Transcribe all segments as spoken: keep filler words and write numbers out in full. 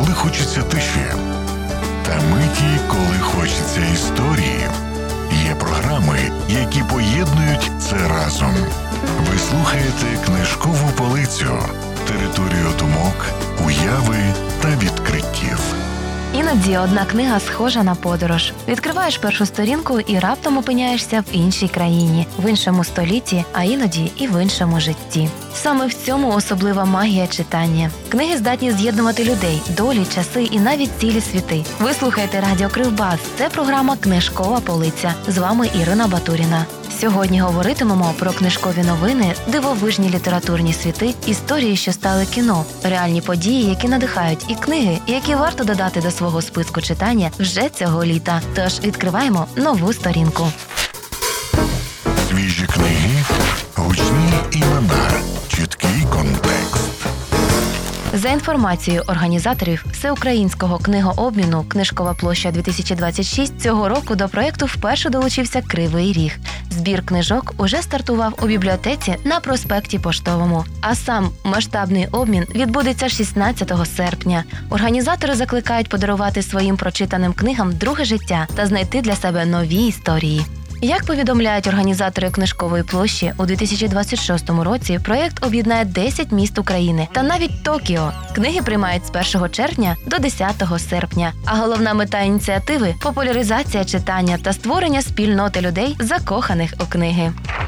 коли хочеться тиші, та миті, коли хочеться історії. Є програми, які поєднують це разом. Ви слухаєте «Книжкову полицю» – територію думок, уяви та відкриттів. Іноді одна книга схожа на подорож. Відкриваєш першу сторінку і раптом опиняєшся в іншій країні, в іншому столітті, а іноді і в іншому житті. Саме в цьому особлива магія читання. Книги здатні з'єднувати людей, долі, часи і навіть цілі світи. Ви слухаєте Радіо Кривбас. Це програма «Книжкова полиця». З вами Ірина Батуріна. Сьогодні говоритимемо про книжкові новини, дивовижні літературні світи, історії, що стали кіно, реальні події, які надихають, і книги, які варто додати до свого списку читання вже цього літа. Тож відкриваємо нову сторінку. Свіжі книги, гучні імена, чіткий контекст. За інформацією організаторів Всеукраїнського книгообміну «Книжкова площа-дві тисячі двадцять шість» цього року до проєкту вперше долучився Кривий Ріг. Збір книжок уже стартував у бібліотеці на проспекті Поштовому. А сам масштабний обмін відбудеться шістнадцятого серпня. Організатори закликають подарувати своїм прочитаним книгам друге життя та знайти для себе нові історії. Як повідомляють організатори книжкової площі, у дві тисячі двадцять шостому році проєкт об'єднає десять міст України та навіть Токіо. Книги приймають з першого червня до десятого серпня. А головна мета ініціативи – популяризація читання та створення спільноти людей, закоханих у книги.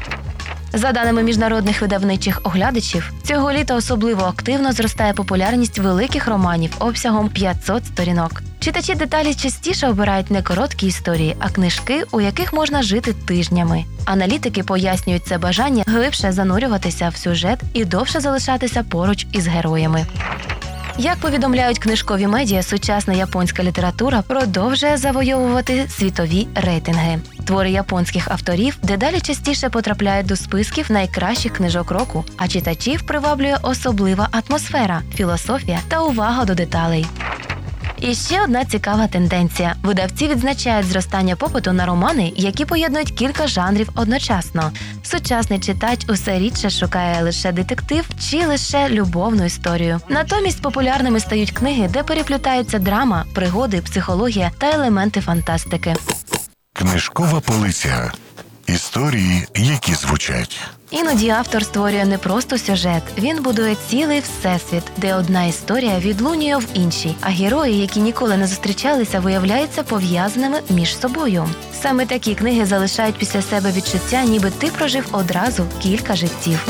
За даними міжнародних видавничих оглядачів, цього літа особливо активно зростає популярність великих романів обсягом п'ятсот сторінок. Читачі деталі частіше обирають не короткі історії, а книжки, у яких можна жити тижнями. Аналітики пояснюють це бажання глибше занурюватися в сюжет і довше залишатися поруч із героями. Як повідомляють книжкові медіа, сучасна японська література продовжує завойовувати світові рейтинги. Твори японських авторів дедалі частіше потрапляють до списків найкращих книжок року, а читачів приваблює особлива атмосфера, філософія та увага до деталей. І ще одна цікава тенденція. Видавці відзначають зростання попиту на романи, які поєднують кілька жанрів одночасно. Сучасний читач усе рідше шукає лише детектив чи лише любовну історію. Натомість популярними стають книги, де переплітаються драма, пригоди, психологія та елементи фантастики. Книжкова полиця. Історії, які звучать. Іноді автор створює не просто сюжет, він будує цілий всесвіт, де одна історія відлунює в іншій, а герої, які ніколи не зустрічалися, виявляються пов'язаними між собою. Саме такі книги залишають після себе відчуття, ніби ти прожив одразу кілька життів.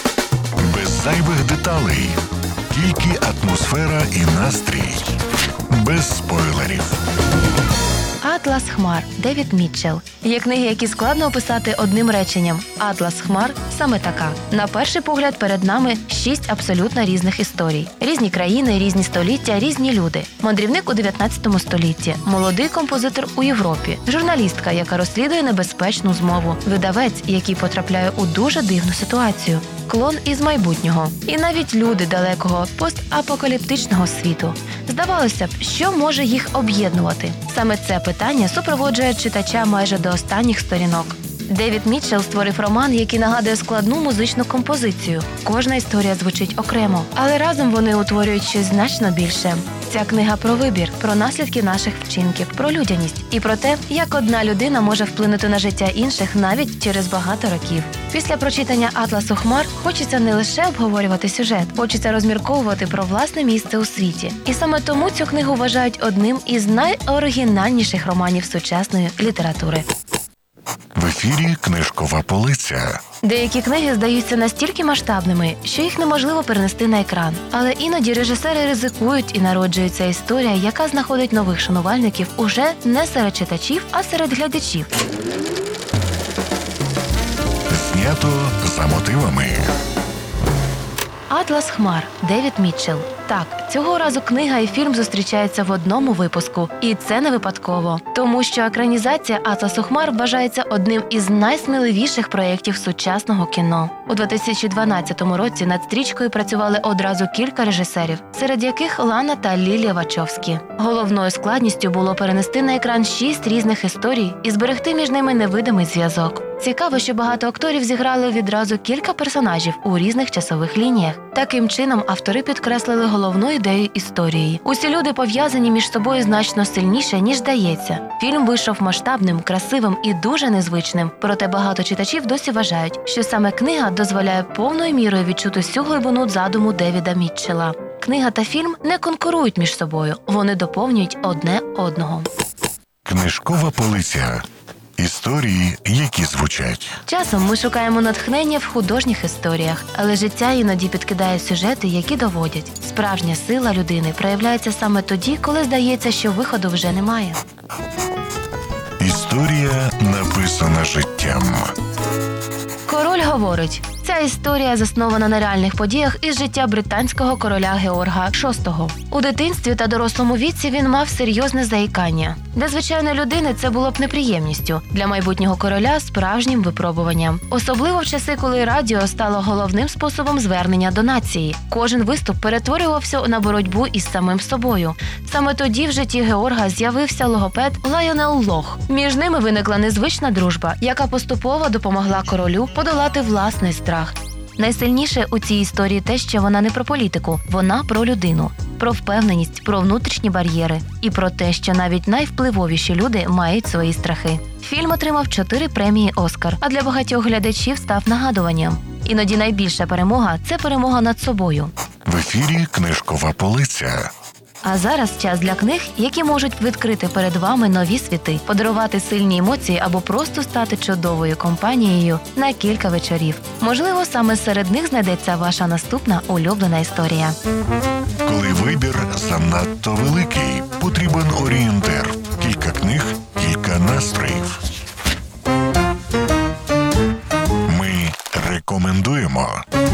Без зайвих деталей. Тільки атмосфера і настрій. Без спойлерів. «Атлас хмар» Девід Мітчелл. Є книги, які складно описати одним реченням. «Атлас хмар» саме така. На перший погляд перед нами шість абсолютно різних історій. Різні країни, різні століття, різні люди. Мандрівник у дев'ятнадцятому столітті, молодий композитор у Європі, журналістка, яка розслідує небезпечну змову, видавець, який потрапляє у дуже дивну ситуацію, клон із майбутнього. І навіть люди далекого постапокаліптичного світу. Здавалося б, що може їх об'єднувати? Саме це питання супроводжує читача майже до останніх сторінок. Девід Мітчелл створив роман, який нагадує складну музичну композицію. Кожна історія звучить окремо, але разом вони утворюють щось значно більше. Ця книга про вибір, про наслідки наших вчинків, про людяність і про те, як одна людина може вплинути на життя інших навіть через багато років. Після прочитання «Атласу хмар» хочеться не лише обговорювати сюжет, хочеться розмірковувати про власне місце у світі. І саме тому цю книгу вважають одним із найоригінальніших романів сучасної літератури. В ефірі «Книжкова полиця». Деякі книги здаються настільки масштабними, що їх неможливо перенести на екран. Але іноді режисери ризикують і народжується історія, яка знаходить нових шанувальників уже не серед читачів, а серед глядачів. Знято за мотивами. «Атлас хмар» Девід Мітчелл. Так, цього разу книга і фільм зустрічаються в одному випуску. І це не випадково. Тому що екранізація «Атласу хмар» вважається одним із найсміливіших проєктів сучасного кіно. У дві тисячі дванадцятому році над стрічкою працювали одразу кілька режисерів, серед яких Лана та Лілія Вачовські. Головною складністю було перенести на екран шість різних історій і зберегти між ними невидимий зв'язок. Цікаво, що багато акторів зіграли відразу кілька персонажів у різних часових лініях. Таким чином, автори підкреслили головну ідею історії. Усі люди пов'язані між собою значно сильніше, ніж здається. Фільм вийшов масштабним, красивим і дуже незвичним. Проте багато читачів досі вважають, що саме книга дозволяє повною мірою відчути всю глибину задуму Девіда Мітчелла. Книга та фільм не конкурують між собою, вони доповнюють одне одного. Книжкова полиця. Історії, які звучать. Часом ми шукаємо натхнення в художніх історіях, але життя іноді підкидає сюжети, які доводять. Справжня сила людини проявляється саме тоді, коли здається, що виходу вже немає. Історія, написана життям. Король говорить. Ця історія заснована на реальних подіях із життя британського короля Георга шостого. У дитинстві та дорослому віці він мав серйозне заїкання. Для звичайної людини це було б неприємністю, для майбутнього короля – справжнім випробуванням. Особливо в часи, коли радіо стало головним способом звернення до нації. Кожен виступ перетворювався на боротьбу із самим собою. Саме тоді в житті Георга з'явився логопед Лайонел Лох. Між ними виникла незвична дружба, яка поступово допомогла королю подолати власний страх. Найсильніше у цій історії те, що вона не про політику, вона про людину, про впевненість, про внутрішні бар'єри і про те, що навіть найвпливовіші люди мають свої страхи. Фільм отримав чотири премії «Оскар», а для багатьох глядачів став нагадуванням. Іноді найбільша перемога – це перемога над собою. В ефірі «Книжкова полиця». А зараз час для книг, які можуть відкрити перед вами нові світи, подарувати сильні емоції або просто стати чудовою компанією на кілька вечорів. Можливо, саме серед них знайдеться ваша наступна улюблена історія. Коли вибір занадто великий, потрібен орієнтир. Кілька книг, кілька настроїв. Ми рекомендуємо.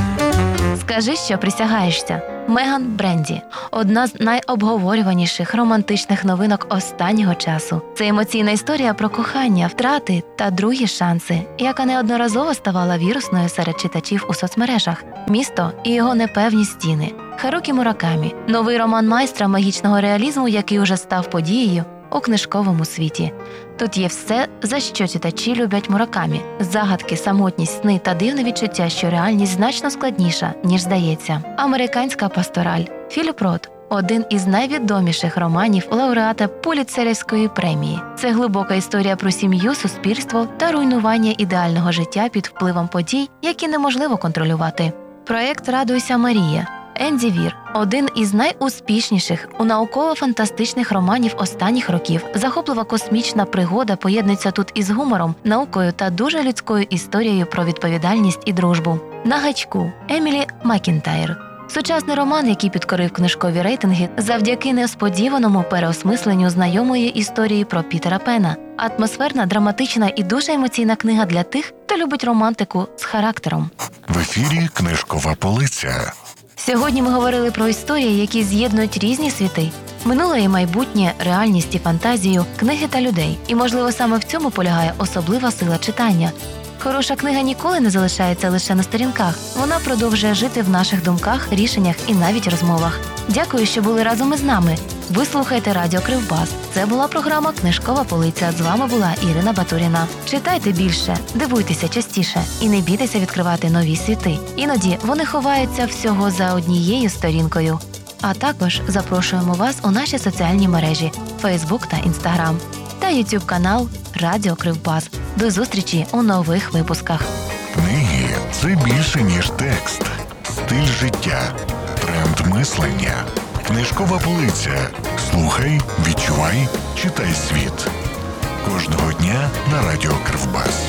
Скажи, що присягаєшся. Меган Бренді – одна з найобговорюваніших романтичних новинок останнього часу. Це емоційна історія про кохання, втрати та другі шанси, яка неодноразово ставала вірусною серед читачів у соцмережах. «Місто і його непевні стіни». Харукі Муракамі – новий роман майстра магічного реалізму, який уже став подією у книжковому світі. Тут є все, за що читачі люблять Муракамі. Загадки, самотність, сни та дивне відчуття, що реальність значно складніша, ніж здається. Американська пастораль. Філіп Рот – один із найвідоміших романів лауреата Пулітцерівської премії. Це глибока історія про сім'ю, суспільство та руйнування ідеального життя під впливом подій, які неможливо контролювати. Проєкт «Радуйся, Марія». Енді Вір – один із найуспішніших у науково-фантастичних романів останніх років. Захоплива космічна пригода поєднується тут із гумором, наукою та дуже людською історією про відповідальність і дружбу. На гачку – Емілі Макінтайр. Сучасний роман, який підкорив книжкові рейтинги завдяки несподіваному переосмисленню знайомої історії про Пітера Пена. Атмосферна, драматична і дуже емоційна книга для тих, хто любить романтику з характером. В ефірі «Книжкова полиця». Сьогодні ми говорили про історії, які з'єднують різні світи. Минуле і майбутнє, реальність і фантазію, книги та людей. І, можливо, саме в цьому полягає особлива сила читання. Хороша книга ніколи не залишається лише на сторінках. Вона продовжує жити в наших думках, рішеннях і навіть розмовах. Дякую, що були разом із нами. Ви слухаєте Радіо Кривбас. Це була програма «Книжкова полиця». З вами була Ірина Батуріна. Читайте більше, дивуйтеся частіше і не бійтеся відкривати нові світи. Іноді вони ховаються всього за однією сторінкою. А також запрошуємо вас у наші соціальні мережі Фейсбук та Інстаграм та Ютуб канал Радіо Кривбас. До зустрічі у нових випусках. Книги – це більше, ніж текст. Стиль життя. Тренд мислення. Книжкова полиця. Слухай, відчувай, читай світ. Кожного дня на Радіо Кривбас.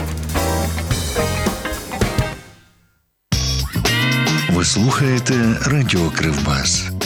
Ви слухаєте Радіо Кривбас.